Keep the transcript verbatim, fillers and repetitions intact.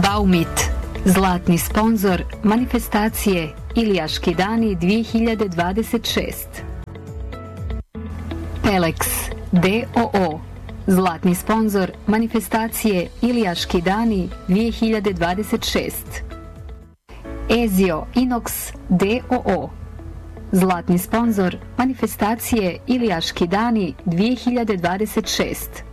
Baumit, zlatni sponzor manifestacije Ilijaški dani dvije hiljade dvadeset šest. Pelex d o o, zlatni sponzor manifestacije Ilijaški dani dvije hiljade dvadeset šest. Ezio Inox d o o, zlatni sponzor manifestacije Ilijaški dani dvije hiljade dvadeset šest.